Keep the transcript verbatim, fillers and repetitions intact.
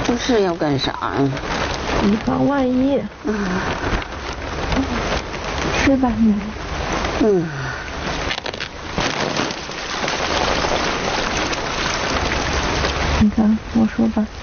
不是要干啥呀？ 以防万一。 嗯， 吃吧你。 嗯。 你看，我说吧。